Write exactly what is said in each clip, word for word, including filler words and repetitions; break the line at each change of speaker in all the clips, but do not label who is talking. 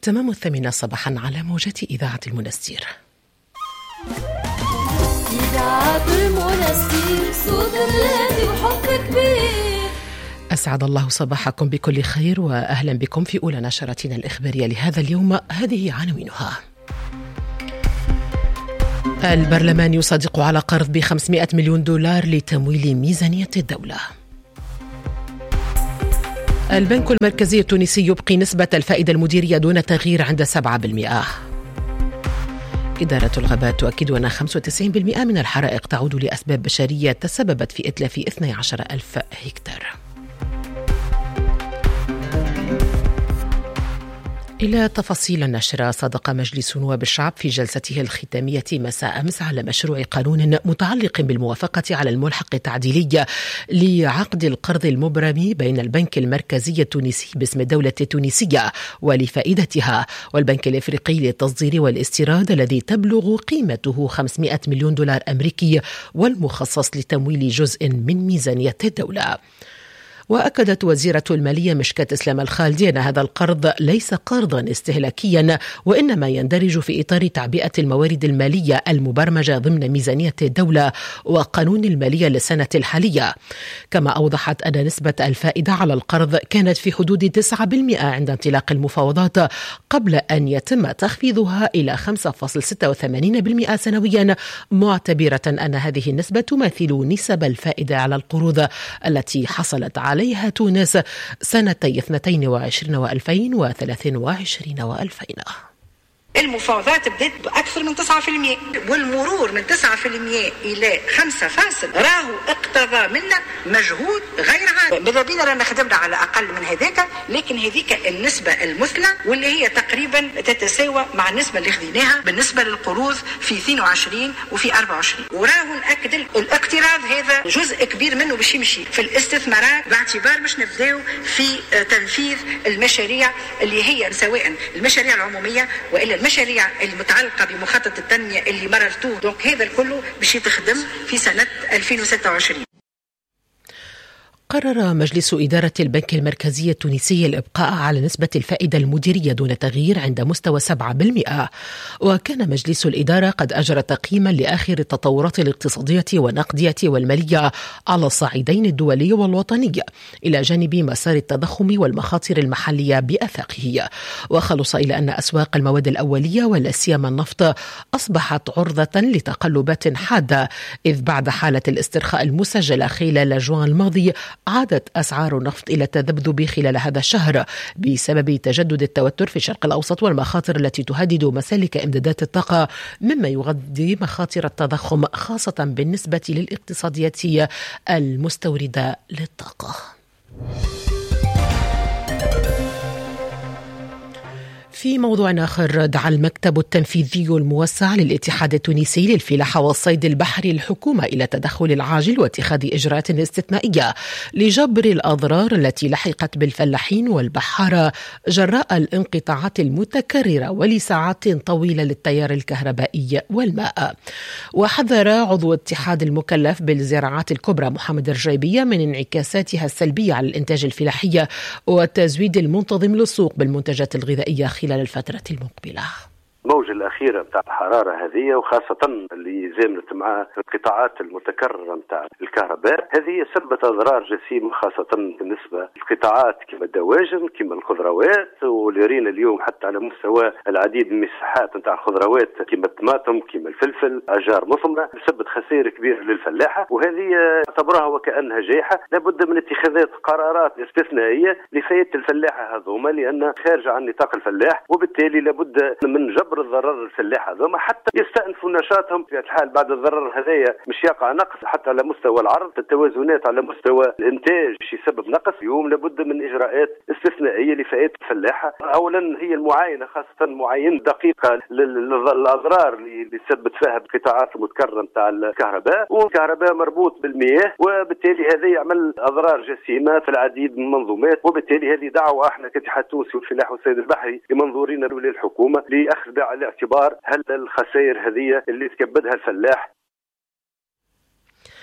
تمام الثامنة صباحا على موجة إذاعة المنستير. إذاعة المنستير صوت الذي وحب كبير. أسعد الله صباحكم بكل خير وأهلا بكم في أولى نشرتنا الإخبارية لهذا اليوم. هذه عناوينها: البرلمان يصادق على قرض بخمسمائة مليون دولار لتمويل ميزانية الدولة. البنك المركزي التونسي يبقي نسبة الفائدة المديرية دون تغيير عند سبعة بالمئة. إدارة الغابات تؤكد أن خمسة وتسعين بالمئة من الحرائق تعود لأسباب بشرية تسببت في إتلاف اثني عشر ألف هكتار. إلى تفاصيل النشرة. صادق مجلس نواب الشعب في جلسته الختامية مساء أمس على مشروع قانون متعلق بالموافقة على الملحق التعديلي لعقد القرض المبرم بين البنك المركزي التونسي باسم الدولة التونسية ولفائدتها والبنك الإفريقي للتصدير والاستيراد الذي تبلغ قيمته خمسمائة مليون دولار أمريكي والمخصص لتمويل جزء من ميزانية الدولة. وأكدت وزيرة المالية مشكات إسلام الخالدي أن هذا القرض ليس قرضا استهلاكيا وإنما يندرج في إطار تعبئة الموارد المالية المبرمجة ضمن ميزانية الدولة وقانون المالية للسنة الحالية. كما أوضحت أن نسبة الفائدة على القرض كانت في حدود تسعة بالمئة عند انطلاق المفاوضات قبل أن يتم تخفيضها إلى خمسة فاصلة ستة وثمانين بالمئة سنويا، معتبرة أن هذه النسبة تماثل نسب الفائدة على القروض التي حصلت على عليها تونس سنتي اثنتين وعشرين وألفين وثلاثين وعشرين وألفين.
المفاوضات بدأت بأكثر من تسعة بالمئة والمرور من تسعة بالمئة إلى خمسة فاصل راهو اقتضى منا مجهود غير عادي. ماذا بينا رانا خدمنا على أقل من هذاك، لكن هذيك النسبة المثلى واللي هي تقريبا تتساوى مع النسبة اللي خذيناها بالنسبة للقروض في اثنين وعشرين وفي أربعة وعشرين. وراهو نأكد الاقتراض هذا جزء كبير منه باش يمشي في الاستثمارات باعتبار باش نبداو في تنفيذ المشاريع اللي هي سواء المشاريع العمومية وإلا المشاريع المتعلقة بمخطط التنمية اللي مررتوه. دونك هذا الكله باش يتخدم في سنة ألفين وستة وعشرين.
قرر مجلس إدارة البنك المركزي التونسي الإبقاء على نسبة الفائدة المديرية دون تغيير عند مستوى سبعة بالمئة. وكان مجلس الإدارة قد أجرى تقييما لآخر التطورات الاقتصادية والنقدية والمالية على الصعيدين الدولي والوطني إلى جانب مسار التضخم والمخاطر المحلية بآفاقه. وخلص إلى أن أسواق المواد الأولية ولا سيما النفط أصبحت عرضة لتقلبات حادة، إذ بعد حالة الاسترخاء المسجلة خلال جوان الماضي عادت أسعار النفط إلى التذبذب خلال هذا الشهر بسبب تجدد التوتر في الشرق الأوسط والمخاطر التي تهدد مسالك إمدادات الطاقة، مما يغذي مخاطر التضخم خاصة بالنسبة للاقتصاديات المستوردة للطاقة. في موضوع آخر، دعا المكتب التنفيذي الموسع للاتحاد التونسي للفلاحة والصيد البحري الحكومة إلى التدخل العاجل واتخاذ إجراءات استثنائية لجبر الأضرار التي لحقت بالفلاحين والبحارة جراء الانقطاعات المتكررة ولساعات طويلة للتيار الكهربائي والماء. وحذر عضو الاتحاد المكلف بالزراعات الكبرى محمد الرجيبية من انعكاساتها السلبية على الإنتاج الفلاحي والتزويد المنتظم للسوق بالمنتجات الغذائية خلال الفترة المقبلة.
الموجة الأخيرة بتاع الحرارة هذه وخاصة اللي زامنت مع القطاعات المتكررة بتاع الكهرباء، هذه سببت أضرار جسيمة خاصة بالنسبة للقطاعات كما الدواجن كما الخضروات، واللي رينا اليوم حتى على مستوى العديد من المساحات بتاع الخضروات كما الطماطم كما الفلفل أشجار مثمرة، سببت خسائر كبيرة للفلاحة، وهذه اعتبرها وكأنها جائحة. لابد من اتخاذات قرارات استثنائية لفائدة الفلاحة هذوما لأن خارجة عن نطاق الفلاح، وبالتالي لابد من جبر الضرر الفلاح هذوما حتى يستأنفوا نشاطهم. في الحال بعد الضرر هذايا مش يقع نقص حتى على مستوى العرض، التوازنات على مستوى الانتاج مش يسبب نقص. اليوم لابد من اجراءات استثنائيه لفائده الفلاحه. اولا هي المعاينه، خاصه معاينه دقيقه للاضرار اللي تسبب فيها القطاعات المتكرره نتاع الكهرباء، والكهرباء مربوط بالمياه، وبالتالي هذا يعمل اضرار جسيمه في العديد من المنظومات. وبالتالي هذه دعوه احنا كاتحاد تونسي والفلاح والصيد البحري لمنظورنا للحكومه لاخذ بعين الاعتبار هل الخسائر هذه اللي تكبدها الفلاح.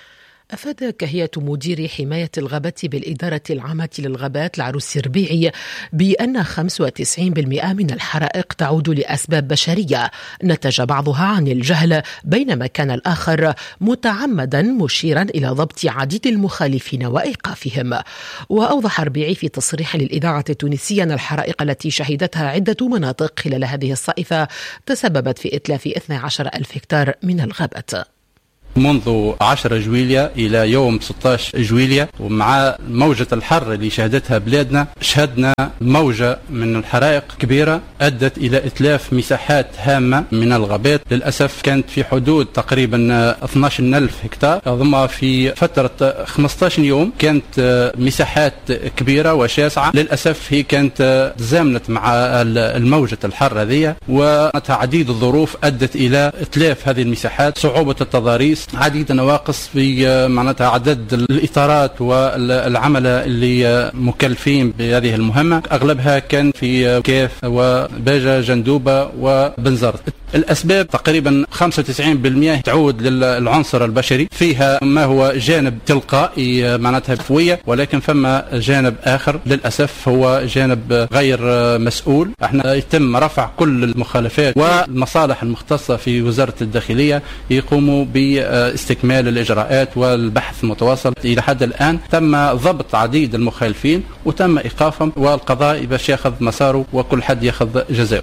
أفاد كهيئة مدير حماية الغابات بالإدارة العامة للغابات العروسي الربيعي بأن خمسة وتسعين بالمئة من الحرائق تعود لأسباب بشرية نتج بعضها عن الجهل، بينما كان الآخر متعمدا، مشيرا إلى ضبط عديد المخالفين وإيقافهم. وأوضح الربيعي في تصريح للإذاعة التونسية أن الحرائق التي شهدتها عدة مناطق خلال هذه الصائفة تسببت في إتلاف اثني عشر ألف هكتار من الغابات.
منذ عشرة جويلية إلى يوم ستة عشر جويلية، ومع موجة الحر اللي شهدتها بلادنا شهدنا موجة من الحرائق كبيرة أدت إلى إتلاف مساحات هامة من الغابات. للأسف كانت في حدود تقريبا اثني عشر ألف هكتار، ثم في فترة خمسة عشر يوم كانت مساحات كبيرة وشاسعة. للأسف هي كانت تزامنت مع الموجة الحر هذه، وتعديد الظروف أدت إلى إتلاف هذه المساحات، صعوبة التضاريس، عديد نواقص في معناتها عدد الإطارات والعملة اللي مكلفين بهذه المهمة، أغلبها كان في كيف وباجة جندوبة وبنزرت. الأسباب تقريبا خمسة وتسعين بالمئة تعود للعنصر البشري، فيها ما هو جانب تلقائي معناتها فوية، ولكن فما جانب آخر للأسف هو جانب غير مسؤول. احنا يتم رفع كل المخالفات، والمصالح المختصة في وزارة الداخلية يقوموا باستكمال الإجراءات والبحث متواصل. إلى حد الآن تم ضبط عديد المخالفين وتم إيقافهم، والقضاء باش ياخذ مساره وكل حد ياخذ جزاءه.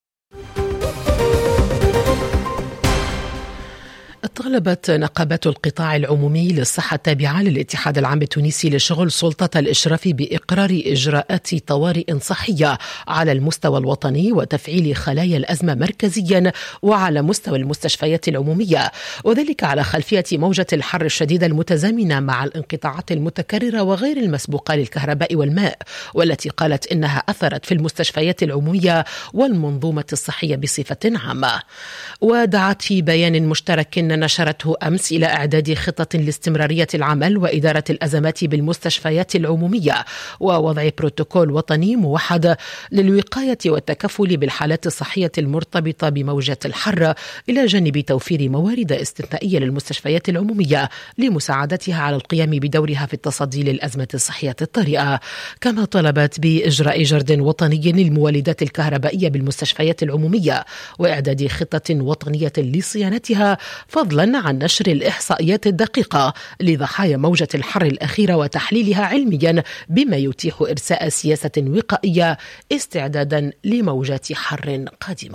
طالبت نقابة القطاع العمومي للصحة التابعة للاتحاد العام التونسي للشغل سلطة الإشراف بإقرار إجراءات طوارئ صحية على المستوى الوطني وتفعيل خلايا الأزمة مركزيا وعلى مستوى المستشفيات العمومية، وذلك على خلفية موجة الحر الشديدة المتزامنة مع الانقطاعات المتكررة وغير المسبوقة للكهرباء والماء، والتي قالت إنها أثرت في المستشفيات العمومية والمنظومة الصحية بصفة عامة. ودعت في بيان مشترك نشرته أمس إلى إعداد خطة لاستمرارية العمل وإدارة الأزمات بالمستشفيات العمومية، ووضع بروتوكول وطني موحد للوقاية والتكفل بالحالات الصحية المرتبطة بموجة الحر، إلى جانب توفير موارد استثنائية للمستشفيات العمومية لمساعدتها على القيام بدورها في التصدي للأزمة الصحية الطارئة. كما طلبت بإجراء جرد وطني للمولدات الكهربائية بالمستشفيات العمومية وإعداد خطة وطنية لصيانتها، فضلا عن نشر الإحصائيات الدقيقة لضحايا موجة الحر الأخيرة وتحليلها علميا، بما يتيح إرساء سياسة وقائية استعدادا لموجات حر قادمة.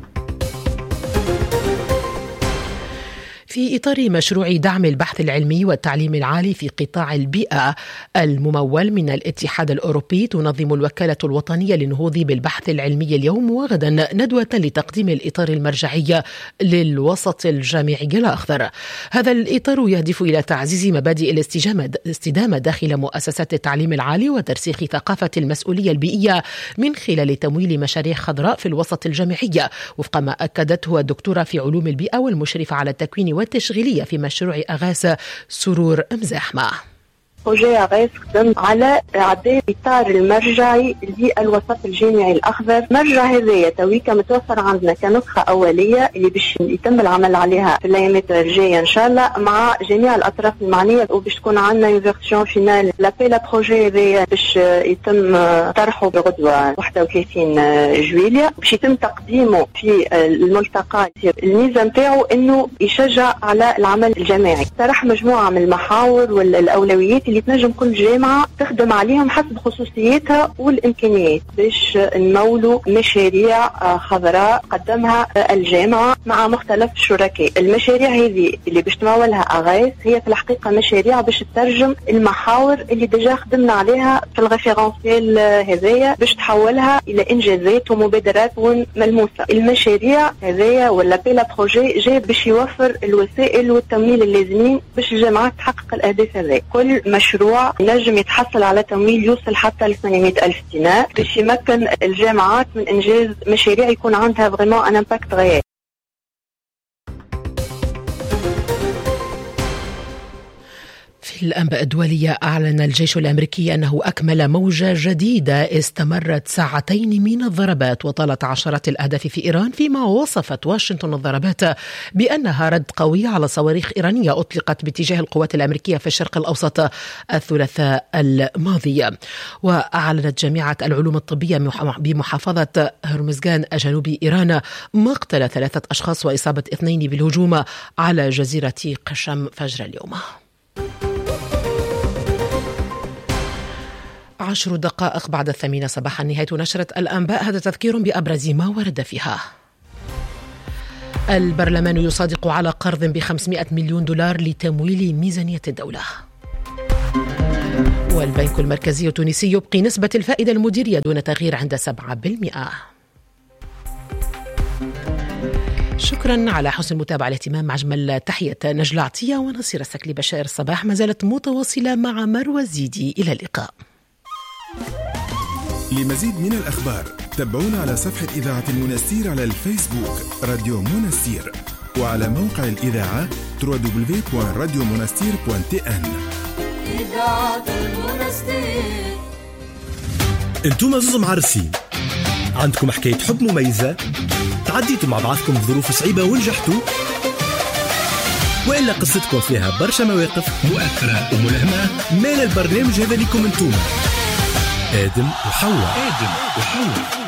في إطار مشروع دعم البحث العلمي والتعليم العالي في قطاع البيئة الممول من الاتحاد الأوروبي، تنظم الوكالة الوطنية للنهوض بالبحث العلمي اليوم وغدا ندوة لتقديم الإطار المرجعي للوسط الجامعي الأخضر. هذا الإطار يهدف إلى تعزيز مبادئ الاستدامة داخل مؤسسات التعليم العالي وترسيخ ثقافة المسؤولية البيئية من خلال تمويل مشاريع خضراء في الوسط الجامعي، وفق ما أكدته الدكتورة في علوم البيئة والمشرفة على التكوين والتشغيلية في مشروع أغاث سرور مزاحمة.
بروجي أغاث خدم على إعداد إطار المرجعي للوسط الجامعي الأخضر. مرجع هذايا تويكا متوفر عندنا كنسخة أولية اللي باش يتم العمل عليها في الأيامات الجاية إن شاء الله مع جميع الأطراف المعنية، وباش تكون عندنا اون فيرسيون فينال لابيلا بروجي هذايا باش يتم طرحه بغدوة واحد وثلاثين جويلية، باش يتم تقديمه في الملتقى. الميزة نتاعو إنه يشجع على العمل الجماعي، طرح مجموعة من المحاور والأولويات اللي تنجم كل جامعة تخدم عليهم حسب خصوصياتها والإمكانيات، باش نمولوا مشاريع خضراء قدمها الجامعة مع مختلف الشركاء. المشاريع هذه اللي باش تمولها أغاث هي في الحقيقة مشاريع باش تترجم المحاور اللي ديجا خدمنا عليها في الريفيرونسيال هذايا، باش تحولها إلى إنجازات ومبادرات ملموسة. المشاريع هذايا ولا بيلا بروجي جاي باش يوفر الوسائل والتمويل اللازمين باش الجامعات تحقق الأهداف هذه. كل مشروع نجم يتحصل على تمويل يوصل حتى ل ثمانمائة ألف دينار باش يمكن الجامعات من إنجاز مشاريع يكون عندها vraiment un impact réel.
في في الأنباء الدولية، أعلن الجيش الأمريكي أنه أكمل موجة جديدة استمرت ساعتين من الضربات وطالت عشرات الأهداف في إيران، فيما وصفت واشنطن الضربات بأنها رد قوي على صواريخ إيرانية أطلقت باتجاه القوات الأمريكية في الشرق الأوسط الثلاثاء الماضي. وأعلنت جامعة العلوم الطبية بمحافظة هرمزغان جنوب إيران مقتل ثلاثة أشخاص وإصابة اثنين بالهجوم على جزيرة قشم فجر اليوم. عشر دقائق بعد الثامنة صباحا، نهاية نشرة الأنباء. هذا تذكير بأبرز ما ورد فيها. البرلمان يصادق على قرض بخمسمائة مليون دولار لتمويل ميزانية الدولة. والبنك المركزي التونسي يبقي نسبة الفائدة المديرية دون تغيير عند سبعة بالمئة. شكرا على حسن المتابعة والاهتمام. مع أجمل تحية نجلة عطية ونصير السكلي بشائر الصباح ما زالت متواصلة مع مروى زيدي. إلى اللقاء.
لمزيد من الأخبار تابعونا على صفحة إذاعة المنستير على الفيسبوك راديو منستير، وعلى موقع الإذاعة دبليو دبليو دبليو دوت راديو منستير دوت تي إن. إذاعة المنستير.
انتم زوز معرسين، عندكم حكاية حب مميزة، تعديتوا مع بعضكم ظروف صعيبة ونجحتوا، وإلا قصتكم فيها برشا مواقف مؤثرة وملهمة، مال البرنامج هذا لكم انتم. آدم وحواء. آدم وحواء.